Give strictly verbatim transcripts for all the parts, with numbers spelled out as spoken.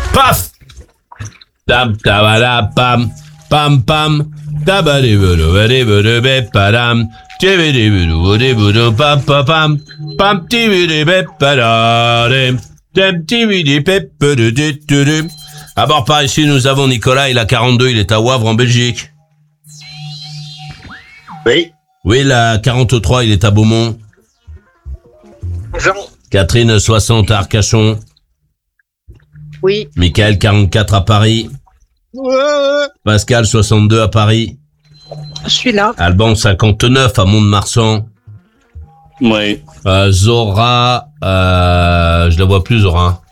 Paf. Tam tabala pam pam pam tabadibudubudibudube padam tibidibudubudibudu pam pam pam pam tibidibé padam tam tibidibé padudududum. À bord par ici, nous avons Nicolas, il a quarante-deux, il est à Wavre en Belgique. Oui. Oui, la quarante-trois, il est à Beaumont. Bonjour. Catherine, soixante à Arcachon. Oui. Michael, quarante-quatre à Paris. Ouais. Pascal, soixante-deux à Paris. Je suis là. Alban, cinquante-neuf à Mont-de-Marsan. Oui. Euh, Zora, euh, je la vois plus, Zora.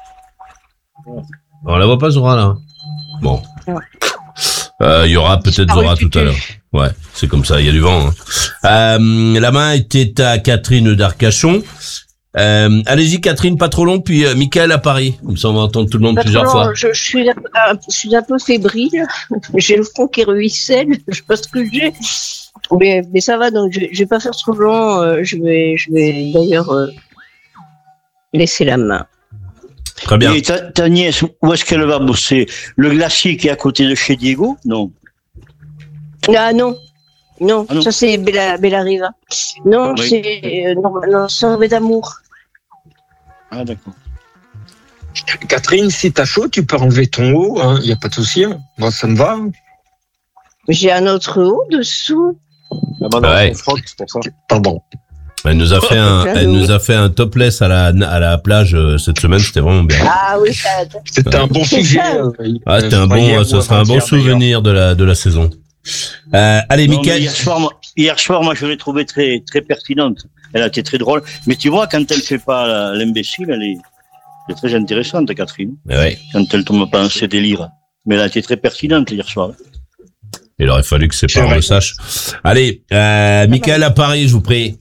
On la voit pas, Zora, là? Bon. Il euh, y aura peut-être Zora tout à l'heure. Ouais, c'est comme ça, il y a du vent. Hein. Euh, la main était à Catherine d'Arcachon. Euh, allez-y, Catherine, pas trop long, puis euh, Michael à Paris. Comme ça, on va entendre tout le monde pas plusieurs long, fois. Je, je, suis un, je suis un peu fébrile. J'ai le front qui ruisselle. Je sais pas ce que j'ai. Mais, mais ça va, donc je, je vais pas faire trop long. Euh, je vais, je vais d'ailleurs euh, laisser la main. Très bien. Et ta, ta nièce, où est-ce qu'elle va bosser? Le glacier qui est à côté de chez Diego? Non. Ah non. Non, ah non. Ça c'est Bella, Bella Riva. Non, oui. c'est euh, non, non, Sorvet d'amour. Ah d'accord. Catherine, si t'as chaud, tu peux enlever ton haut, il hein, n'y a pas de souci. Hein. Moi, ça me va. J'ai un autre haut dessous. Ah bah non, ouais. on frotte, c'est pour ça. Pardon. Elle nous a fait un, elle nous a fait un topless à la, à la plage euh, cette semaine, c'était vraiment bien. Ah oui, ça. C'était un bon sujet. Euh, ah, c'était un bon, ce sera un bon souvenir de la, de la saison. Euh, allez, non, Mickaël. Hier soir, moi, hier soir, moi, je l'ai trouvée très, très pertinente. Elle a été très drôle. Mais tu vois, quand elle fait pas l'imbécile, elle est, elle est très intéressante, Catherine. Ouais. Quand elle tombe pas dans ses délires. Mais elle a été très pertinente hier soir. Il aurait fallu que ses parents le sachent. Allez, euh, Mickaël à Paris, je vous prie.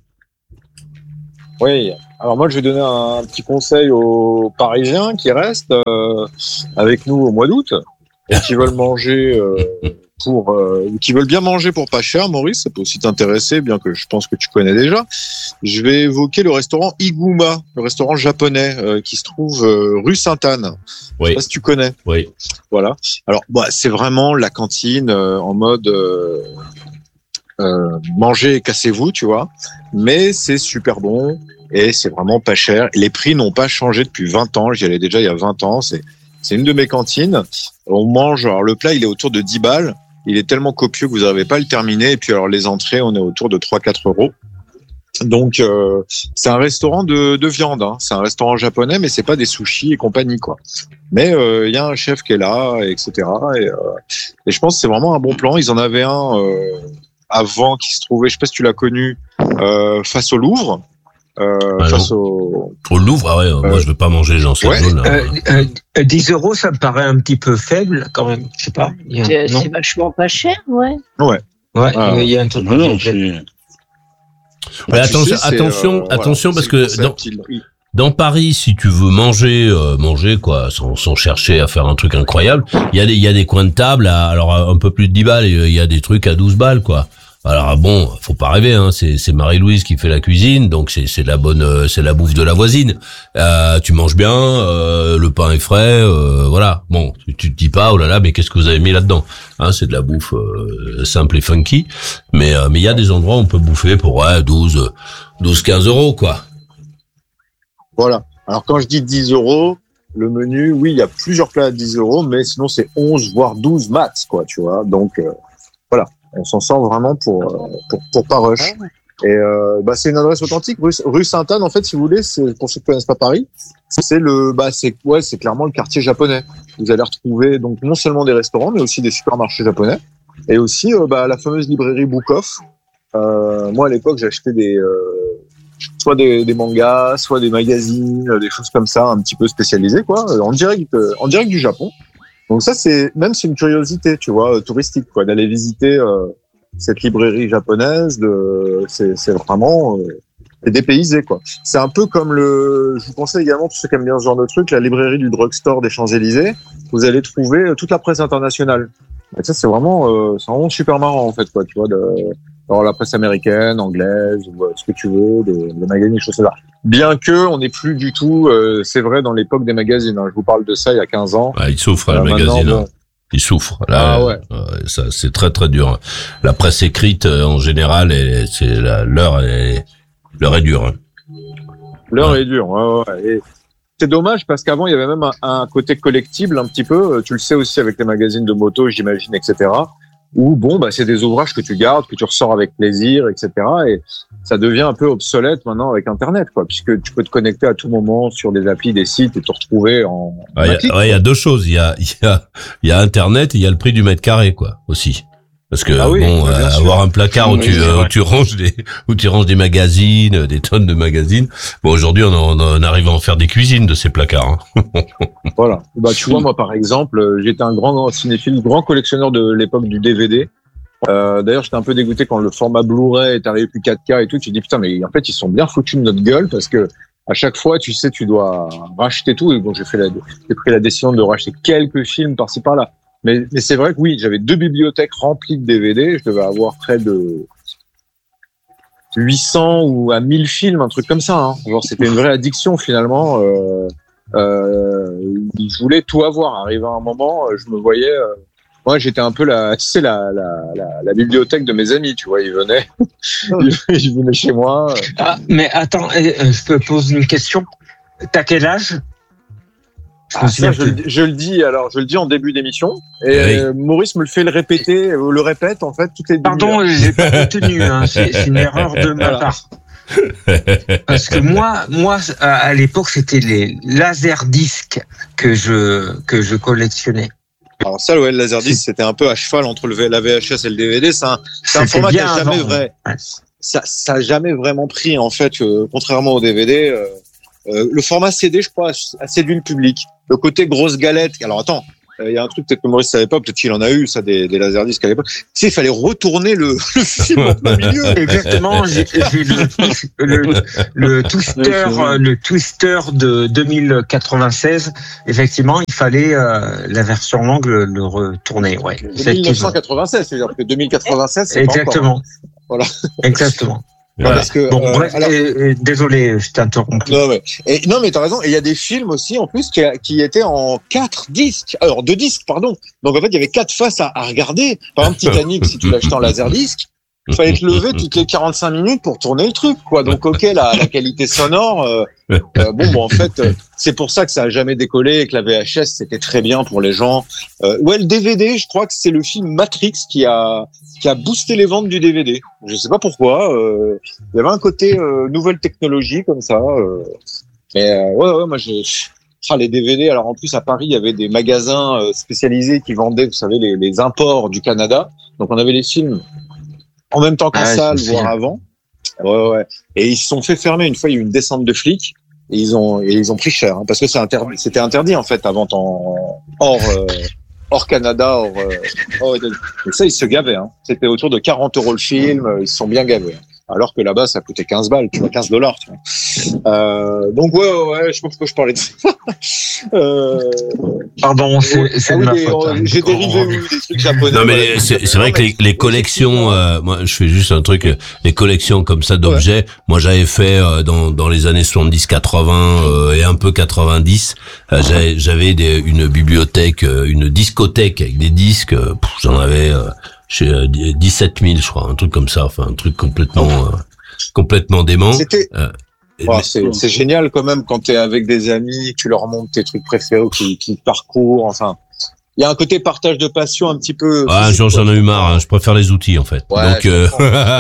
Oui, alors moi je vais donner un petit conseil aux Parisiens qui restent euh, avec nous au mois d'août et qui veulent manger euh, pour, euh, qui veulent bien manger pour pas cher. Maurice, ça peut aussi t'intéresser, bien que je pense que tu connais déjà. Je vais évoquer le restaurant Iguma, le restaurant japonais euh, qui se trouve euh, rue Sainte-Anne. Oui. Je sais pas si tu connais. Oui. Voilà. Alors, bah, c'est vraiment la cantine euh, en mode euh, euh, mangez et cassez-vous, tu vois. Mais c'est super bon. Et c'est vraiment pas cher. Les prix n'ont pas changé depuis vingt ans. J'y allais déjà il y a vingt ans. C'est, c'est une de mes cantines. On mange, alors le plat, il est autour de dix balles. Il est tellement copieux que vous n'arrivez pas à le terminer. Et puis, alors, les entrées, on est autour de trois à quatre euros. Donc, euh, c'est un restaurant de, de viande, hein. C'est un restaurant japonais, mais c'est pas des sushis et compagnie, quoi. Mais, il euh, y a un chef qui est là, et cetera. Et, euh, et je pense que c'est vraiment un bon plan. Ils en avaient un, euh, avant qui se trouvait, je sais pas si tu l'as connu, euh, face au Louvre. Euh, ah face au... au Louvre, ah ouais, euh, moi je veux pas manger dans cette ouais, zone. Euh, euh, dix euros, ça me paraît un petit peu faible quand même. Je sais pas. A, c'est, c'est vachement pas cher, ouais. Ouais. Ouais, ah. il y a un truc. Non, non, c'est... Ouais, bah, attention, sais, attention, euh, attention, voilà, parce que dans, il... dans Paris, si tu veux manger, euh, manger quoi, sans, sans chercher à faire un truc incroyable, il y a des, il y a des coins de table à, alors un peu plus de dix balles, il y a des trucs à douze balles, quoi. Alors bon, faut pas rêver, hein. C'est, c'est Marie-Louise qui fait la cuisine, donc c'est, c'est la bonne, euh, c'est la bouffe de la voisine. Euh, tu manges bien, euh, le pain est frais, euh, voilà. Bon, tu, tu te dis pas, oh là là, mais qu'est-ce que vous avez mis là-dedans? Hein, c'est de la bouffe euh, simple et funky, mais euh, mais il y a des endroits où on peut bouffer pour ouais, douze, quinze euros, quoi. Voilà. Alors quand je dis dix euros, le menu, oui, il y a plusieurs plats à dix euros, mais sinon c'est onze voire douze max, quoi, tu vois. Donc euh, voilà. On s'en sort vraiment pour, pour, pour pas rush. Et euh, bah, c'est une adresse authentique. Rue, rue Sainte-Anne, en fait, si vous voulez, c'est, pour ceux qui connaissent pas Paris, c'est le, bah, c'est, ouais, c'est clairement le quartier japonais. Vous allez retrouver donc non seulement des restaurants, mais aussi des supermarchés japonais. Et aussi, euh, bah, la fameuse librairie Book Off. Euh, moi, à l'époque, j'achetais des, euh, soit des, des mangas, soit des magazines, des choses comme ça, un petit peu spécialisées, quoi, en direct, euh, en direct du Japon. Donc ça, c'est même c'est une curiosité, tu vois, euh, touristique, quoi, d'aller visiter euh, cette librairie japonaise. De, c'est, c'est vraiment euh, c'est dépaysé, quoi. C'est un peu comme le. Je vous conseille également tous ceux qui aiment bien ce genre de truc, la librairie du drugstore des Champs-Élysées. Vous allez trouver toute la presse internationale. Et ça, c'est vraiment, euh, c'est vraiment super marrant en fait, quoi. Tu vois, de, Alors la presse américaine, anglaise, ou, euh, ce que tu veux, les, les magazines, des choses comme ça. Bien que on n'est plus du tout, euh, c'est vrai, dans l'époque des magazines. Hein. Je vous parle de ça il y a quinze ans. Ah, il souffre, Euh, le magazine. maintenant, hein. bon. Il souffre. Là, Ah ouais. euh, ça, c'est très très dur. La presse écrite, euh, en général, elle- c'est la- l'heure, est, l'heure est dure. Hein. L'heure Ouais. est dure. Ouais, ouais. Et c'est dommage parce qu'avant il y avait même un, un côté collectible un petit peu. Euh, Tu le sais aussi avec les magazines de moto, j'imagine, et cetera. Où bon, bah c'est des ouvrages que tu gardes, que tu ressors avec plaisir, et cetera. Et ça devient un peu obsolète maintenant avec Internet, quoi, puisque tu peux te connecter à tout moment sur des applis, des sites et te retrouver en. Ah, il en y clic, a, ouais, il y a deux choses. Il y a, il y a, il y a Internet et il y a le prix du mètre carré, quoi, aussi. Parce que Ah oui, bon, bien euh, sûr. avoir un placard où Oui, tu c'est euh, vrai. où tu ranges des où tu ranges des magazines, euh, des tonnes de magazines. Bon, aujourd'hui, on, en- on arrive à en faire des cuisines de ces placards. Hein. Voilà. Bah, tu vois, moi, par exemple, euh, j'étais un grand cinéphile, grand collectionneur de l'époque du D V D. Euh, d'ailleurs, j'étais un peu dégoûté quand le format Blu-ray est arrivé plus quatre K et tout. Tu te dis, putain, mais en fait, ils sont bien foutus de notre gueule parce que à chaque fois, tu sais, tu dois racheter tout. Et bon, j'ai fait la, j'ai pris la décision de racheter quelques films par-ci par-là. Mais, mais c'est vrai que oui, j'avais deux bibliothèques remplies de D V D. Je devais avoir près de huit cents ou à mille films, un truc comme ça. Hein. Genre, c'était une vraie addiction finalement. Euh, euh, je voulais tout avoir. Arrivé à un moment, je me voyais. Euh, moi, j'étais un peu la, tu sais, la, la, la, la bibliothèque de mes amis. Tu vois, ils venaient, ils venaient chez moi. Ah, mais attends, euh, je peux poser une question. T'as quel âge? Ah, ça, je, le- je le dis. Alors, je le dis en début d'émission. Et Oui. euh, Maurice me le fait le répéter, euh, le répète en fait toutes les. Pardon, j'ai pas retenu. Hein. C'est c'est une erreur de ma Voilà. part. Parce que moi, moi, à à l'époque, c'était les laserdiscs que je que je collectionnais. Alors ça, le Laserdisc, c'était un peu à cheval entre le V- la V H S et le D V D. C'est un, c'est un C'était format qui bien a jamais avant. vrai. Ouais. Ça, ça a jamais vraiment pris en fait, euh, contrairement au D V D. Euh, euh, le format C D, je crois, a séduit le public. Le côté grosse galette. Alors attends, il euh, y a un truc peut-être que Maurice savait pas, peut-être qu'il en a eu ça des, des Laserdiscs à l'époque. Tu sais, il fallait retourner le, le film en plein milieu. Exactement, j'ai j'ai le, le, le twister, euh, le twister de deux mille quatre-vingt-seize. Effectivement, il fallait euh, la version longue le, le retourner. Ouais, mille neuf effectivement. cent quatre-vingt-seize, c'est-à-dire que deux mille quatre-vingt-seize, c'est pas encore. Exactement. Voilà. Exactement. Ouais, Voilà. parce que, Bon, euh, bref, alors- et- et désolé, je t'ai interrompu. Non mais, et, non mais t'as raison. Et il y a des films aussi en plus qui, a- qui étaient en quatre disques, alors deux disques pardon. Donc en fait il y avait quatre faces à, à regarder. Par exemple Titanic, si tu l'achetais en laserdisc, il fallait te lever toutes les quarante-cinq minutes pour tourner le truc quoi. Donc ok la, la qualité sonore, euh, euh, bon bon en fait euh, c'est pour ça que ça a jamais décollé et que la V H S c'était très bien pour les gens. Euh, ouais le D V D, je crois que c'est le film Matrix qui a qui a boosté les ventes du D V D. Je sais pas pourquoi. Euh, il y avait un côté euh, nouvelle technologie comme ça. Euh, mais euh, ouais, ouais, moi j'ai ah, les D V D. Alors en plus à Paris, il y avait des magasins euh, spécialisés qui vendaient, vous savez, les, les imports du Canada. Donc on avait les films en même temps qu'en Ah, salle, je me voire souviens. avant. Ouais, ouais. Et ils se sont fait fermer une fois. Il y a eu une descente de flics. Et ils ont, et ils ont pris cher, hein, parce que c'est interdit, c'était interdit, en fait, à vente en, hors, euh, hors Canada, hors, euh, hors États-Unis. Et ça, ils se gavaient, hein. C'était autour de quarante euros le film, euh, ils se sont bien gavés. hein. Alors que là-bas, ça coûtait quinze balles, tu vois, quinze dollars, tu vois. Euh, donc, ouais, ouais, ouais, je sais pas pourquoi je parlais de ça. euh, Pardon, c'est c'est ah de oui, ma des- faute. hein. j'ai dérivé, oui, des trucs japonais. Non mais voilà. les- c'est c'est vrai que les, les collections, euh, moi je fais juste un truc, euh, les collections comme ça d'objets. Moi j'avais fait euh, dans dans les années soixante-dix, quatre-vingts euh, et un peu quatre-vingt-dix, euh, j'avais j'avais des, une bibliothèque, euh, une discothèque avec des disques. euh, pff, J'en avais euh, chez euh, dix-sept mille, je crois, un truc comme ça, enfin un truc complètement euh, complètement dément. C'était, Et- Ouais, c'est, c'est génial quand même quand t'es avec des amis, que tu leur montres tes trucs préférés, qui, qui parcourent, enfin. Il y a un côté partage de passion un petit peu. Ah, physique, j'en quoi. j'en ai eu marre, hein, je préfère les outils en fait. Ouais, Donc, je euh...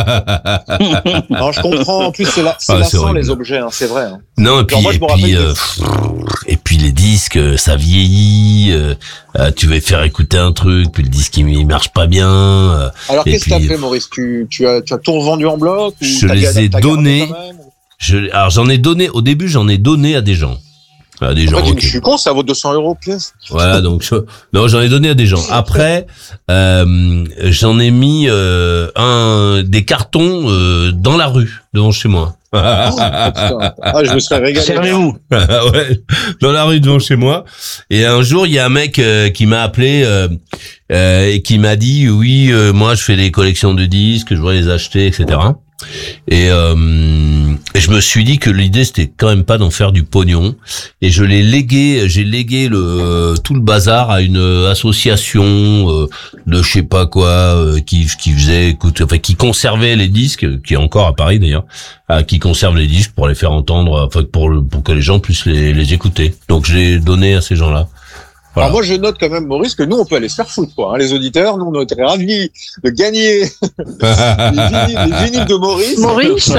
Non, je comprends. En plus, c'est, la, c'est Ah, c'est lassant, horrible. les objets, hein, c'est vrai. Hein. non, et puis, moi, je et me puis, rappelle euh, que- pff, et puis les disques, euh, ça vieillit. Euh, euh, tu vas faire écouter un truc, puis le disque il, il marche pas bien. euh, Alors, Et qu'est-ce que t'as puis- fait, Maurice? Tu, tu as, tu as tout revendu en bloc? Ou Je t'as les gardé- ai t'as gardé donnés. quand même je, alors j'en ai donné. Au début, j'en ai donné à des gens. À des En gens. fait, ok. je suis con, ça vaut deux cents euros pièce. Voilà, donc je- non, j'en ai donné à des gens. Après, euh, j'en ai mis euh, un des cartons euh, dans la rue devant chez moi. Ah, putain. Ah, je me serais régalé. Servez-vous. Ouais, dans la rue devant chez moi. Et un jour, il y a un mec euh, qui m'a appelé euh, euh, et qui m'a dit oui, euh, moi je fais des collections de disques, je voudrais les acheter, et cetera. Et, euh, et je me suis dit que l'idée c'était quand même pas d'en faire du pognon. Et je l'ai légué, j'ai légué le euh, tout le bazar à une association euh, de je sais pas quoi euh, qui qui faisait, écoute, enfin qui conservait les disques, qui est encore à Paris d'ailleurs, euh, qui conserve les disques pour les faire entendre, enfin pour le, pour que les gens puissent les, les écouter. Donc je l'ai donné à ces gens-là. Voilà. Alors moi, je note quand même, Maurice, que nous, on peut aller se faire foutre, quoi. Hein, les auditeurs, nous, on est ravis de gagner les, vinyles, les vinyles de Maurice. Maurice,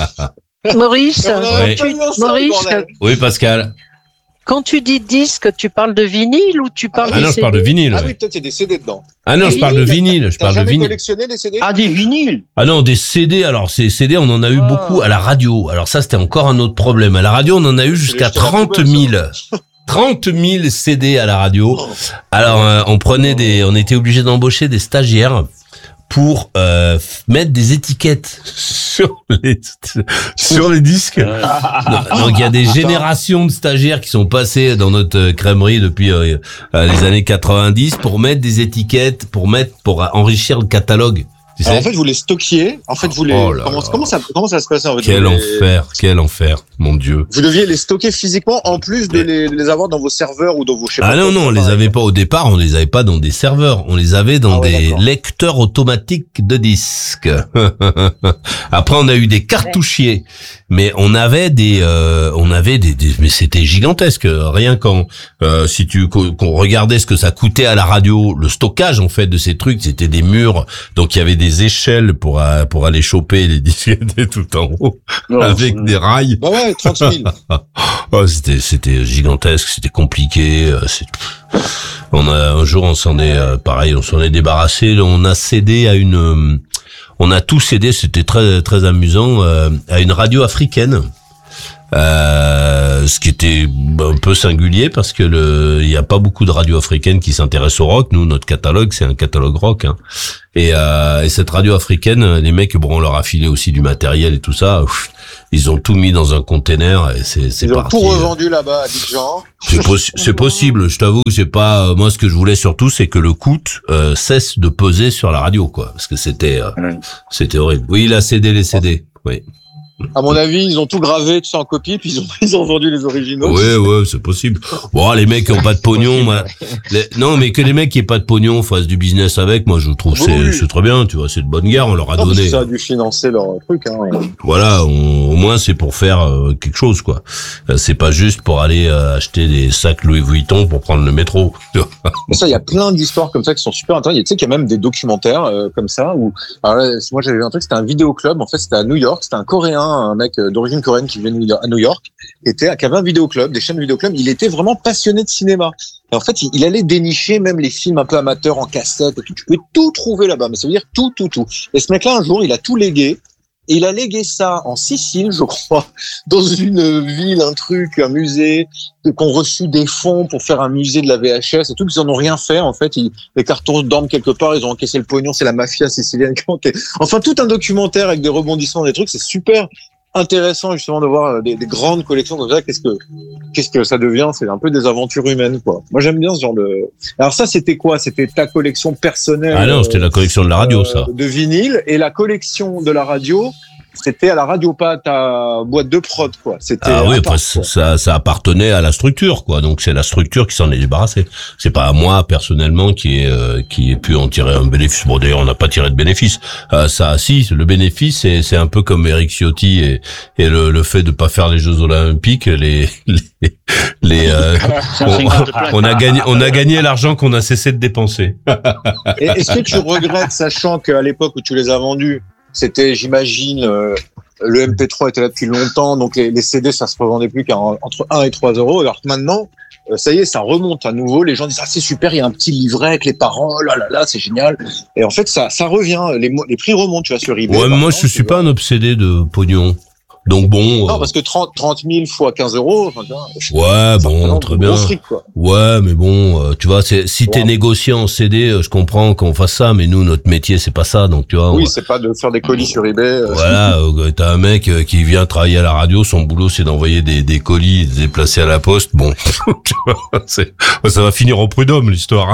Maurice, On a Ouais. pas eu un seul, Maurice, bordel. Oui, Pascal. quand tu dis disque, tu parles de vinyle ou tu parles Ah de non, je C D? parle de vinyle. Ah ouais. oui, peut-être il y a des C D dedans. Ah non, je parle de vinyle. Je T'as parle de jamais vinyle. collectionné des C D? Ah, des vinyles. Ah non, des C D. Alors ces C D, on en a eu Ah. beaucoup à la radio. Alors ça, c'était encore un autre problème. À la radio, on en a eu jusqu'à jeté à la trente poubelle, mille. trente mille C D à la radio. Alors, euh, on prenait des, on était obligé d'embaucher des stagiaires pour euh, f- mettre des étiquettes sur les sur les disques. Donc il y a des générations de stagiaires qui sont passés dans notre euh, crèmerie depuis euh, euh, les années quatre-vingt-dix pour mettre des étiquettes, pour mettre, pour enrichir le catalogue. Tu sais. Alors, en fait, vous les stockiez. En fait, vous les. Oh là comment, là. comment ça, comment ça se passait en fait? Quel vous les- enfer, quel enfer, mon Dieu. Vous deviez les stocker physiquement en plus de les, les avoir dans vos serveurs ou dans vos. Je sais Ah pas non, quoi, non, on les pareil. avait pas au départ, on les avait pas dans des serveurs, on les avait dans Ah ouais, des d'accord. lecteurs automatiques de disques. Après, on a eu des cartouchiers, mais on avait des, euh, on avait des, des mais c'était gigantesque. Rien qu'en, euh, si tu qu'on qu'on regardait ce que ça coûtait à la radio, le stockage en fait de ces trucs, c'était des murs, donc il y avait des échelles pour euh, pour aller choper les disques tout en haut, Non, avec c'est- des rails. Bah ouais, trente mille. Oh, c'était c'était gigantesque, c'était compliqué. euh, c'est- On a un jour on s'en est euh, pareil, on s'en est débarrassé. On a cédé à une, euh, on a tout cédé. C'était très très amusant euh, à une radio africaine. Euh, ce qui était un peu singulier parce que le, il y a pas beaucoup de radios africaines qui s'intéressent au rock. Nous, notre catalogue, c'est un catalogue rock. Hein. Et, euh, et cette radio africaine, les mecs, bon, on leur a filé aussi du matériel et tout ça. Ouf, ils ont tout mis dans un container et c'est c'est Ils ont parti. tout revendu là-bas à Abidjan. C'est, possi- c'est possible, je t'avoue, j'ai pas. euh, moi, ce que je voulais surtout, c'est que le coût euh, cesse de peser sur la radio, quoi, parce que c'était, euh, Ouais. c'était horrible. Oui, il a cédé les C D. Oui, À mon avis, ils ont tout gravé, tout ça en copie, puis ils ont, ils ont vendu les originaux. ouais, ouais, c'est possible. Bon, les mecs qui ont pas de pognon, moi, les- non, mais que les mecs qui aient pas de pognon fassent du business avec, moi, je trouve Oui, c'est, oui. c'est très bien, tu vois, c'est de bonne guerre, on leur a Non, parce que donné. ça a dû financer leur truc. Hein. Voilà, on- au moins c'est pour faire euh, quelque chose, quoi. Euh, c'est pas juste pour aller euh, acheter des sacs Louis Vuitton pour prendre le métro. Mais ça, il y a plein d'histoires comme ça qui sont super intéressantes. Tu sais qu'il y a même des documentaires euh, comme ça où, alors là, moi j'avais vu un truc, c'était un vidéoclub. En fait, c'était à New York. C'était un Coréen, un mec euh, d'origine coréenne qui venait à New York, qui était, qui avait un vidéoclub, des chaînes de vidéoclub. Il était vraiment passionné de cinéma. Et en fait, il, il allait dénicher même les films un peu amateurs en cassette et tout. Tu pouvais tout trouver là-bas, mais ça veut dire tout, tout, tout. Et ce mec-là, un jour, il a tout légué. Et il a légué ça en Sicile, je crois, dans une ville, un truc, un musée, qu'on reçu des fonds pour faire un musée de la V H S et tout, qu'ils en ont rien fait, en fait. Ils, les cartons dorment quelque part, ils ont encaissé le pognon, c'est la mafia sicilienne qui a encaissé. Enfin, tout un documentaire avec des rebondissements, des trucs, c'est super intéressant, justement, de voir des, des grandes collections comme ça. Qu'est-ce que, qu'est-ce que ça devient? C'est un peu des aventures humaines, quoi. Moi, j'aime bien ce genre de... Alors ça, c'était quoi? C'était ta collection personnelle? Ah non, c'était la collection de la radio, ça. euh, de vinyle, et la collection de la radio, c'était à la radio, pas à ta boîte de prod, quoi. C'était Ah oui, à part, après, quoi. ça, ça appartenait à la structure, quoi. Donc c'est la structure qui s'en est débarrassée. C'est pas à moi personnellement qui est euh, qui ait pu en tirer un bénéfice. Bon, d'ailleurs, on n'a pas tiré de bénéfice. Euh, ça, si, le bénéfice, c'est c'est un peu comme Eric Ciotti et et le le fait de pas faire les Jeux Olympiques, les les les. euh, cent cinquante on, on a gagné on a gagné l'argent qu'on a cessé de dépenser. Et est-ce que tu regrettes, sachant qu'à l'époque où tu les as vendus, c'était, j'imagine, euh, le M P trois était là depuis longtemps, donc les, les C D, ça se revendait plus qu'à en- entre un et trois euros, alors que maintenant, euh, ça y est, ça remonte à nouveau, les gens disent, ah, c'est super, il y a un petit livret avec les paroles, là, là, là, c'est génial. Et en fait, ça, ça revient, les, mo- les prix remontent, tu vois, sur eBay. Ouais, mais par moi, exemple, je tu suis vois. pas un obsédé de pognon. Donc bon. Non, euh, parce que trente, trente mille fois quinze euros, enfin, tu vois, je- Ouais, ça bon, représente très un bien. gros fric, quoi. Ouais, mais bon, euh, tu vois, c'est, si t'es Ouais. négociant en C D, euh, je comprends qu'on fasse ça, mais nous, notre métier, c'est pas ça, donc tu vois. Oui, on- c'est pas de faire des colis sur eBay. euh, Voilà, euh, t'as un mec euh, qui vient travailler à la radio, son boulot, c'est d'envoyer des, des colis, de les déplacer à la poste. Bon, tu vois, c'est, ça va finir au prud'homme, l'histoire.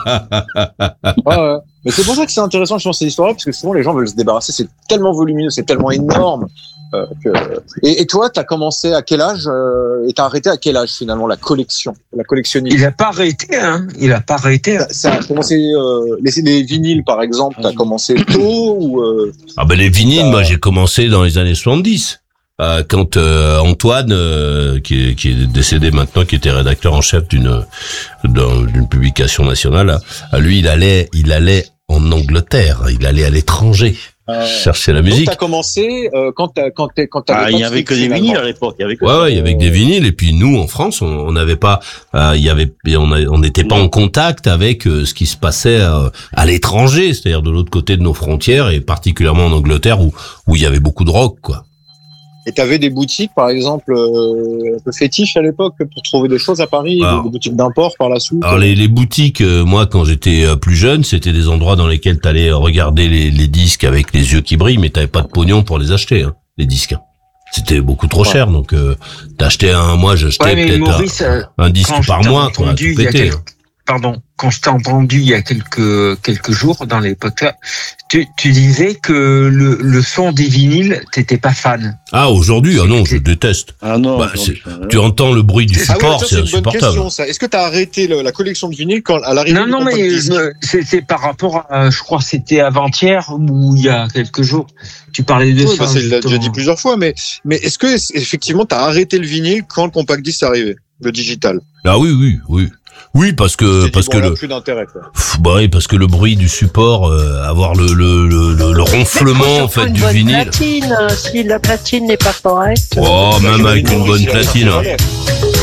Ouais, ouais. Mais c'est pour ça que c'est intéressant, je pense, ces histoires-là, parce que souvent les gens veulent se débarrasser. C'est tellement volumineux, c'est tellement énorme. Euh, que... et, et toi, t'as commencé à quel âge euh, et t'as arrêté à quel âge finalement la collection, la collectionnisme? Il a pas arrêté, hein. Il a pas arrêté. Ça, ça a commencé euh, les, les vinyles par exemple. T'as commencé tôt ou euh, Ah ben les vinyles, Ça- moi j'ai commencé dans les années soixante-dix. Euh, quand euh, Antoine, euh, qui, est, qui est décédé maintenant, qui était rédacteur en chef d'une d'un- d'une publication nationale, là, lui il allait il allait en Angleterre, il allait à l'étranger chercher la donc musique. t'as commencé euh, quand t'as quand t'es quand t'avais Ah, pas il n'y de avait fric, que des finalement. vinyles à l'époque. Il y avait que Ouais, ça. ouais, il y avait que des vinyles et puis nous en France, on on n'avait pas, euh, il y avait, on a- on n'était pas Non. en contact avec euh, ce qui se passait euh, à l'étranger, c'est-à-dire de l'autre côté de nos frontières et particulièrement en Angleterre où où il y avait beaucoup de rock, quoi. Et t'avais des boutiques par exemple euh, un peu fétiches à l'époque pour trouver des choses à Paris, Alors- des, des boutiques d'import par la suite. Alors les, les boutiques, euh, moi quand j'étais euh, plus jeune, c'était des endroits dans lesquels t'allais regarder les, les disques avec les yeux qui brillent, mais t'avais pas de pognon pour les acheter, hein, les disques. C'était beaucoup trop Ouais. cher, donc euh, t'achetais un, moi j'achetais Ouais, mais peut-être Maurice, euh, un, un disque quand je par t'ai mois, quoi, entendu tout il y a pété. quelques- Pardon, quand je t'ai entendu il y a quelques quelques jours dans les podcasts, tu, tu disais que le, le son des vinyles, t'étais pas fan. Ah aujourd'hui, ah non, je déteste. Ah non. Bah, non, c'est- non. Tu entends le bruit du Ah oui, support, ça, c'est c'est une bonne insupportable. question, ça. Est-ce que tu as arrêté le- la collection de vinyles quand, à l'arrivée Non, du non, compact mais disc je- c'est c'est par rapport à, je crois que c'était avant-hier ou il y a quelques jours. Tu parlais de Oui, ça. bah, c'est- il l'a déjà justement. dit plusieurs fois, mais, mais est-ce que effectivement tu as arrêté le vinyle quand le compact disc est arrivé, le digital? Ah oui, oui, oui. Oui, parce Tu que t'es dit, parce bon, que là, le plus d'intérêt, quoi. Pff, bah oui, parce que le bruit du support, euh, avoir le le le, le, le ronflement en fait une du bonne vinyle. platine. euh, Si la platine n'est pas correcte. Oh, Bah, même avec j'imagine une Maurice, bonne il a platine. raison, hein. il